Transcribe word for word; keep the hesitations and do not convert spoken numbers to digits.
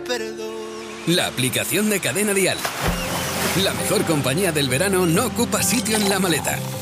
La aplicación de Cadena Dial. La mejor compañía del verano no ocupa sitio en la maleta.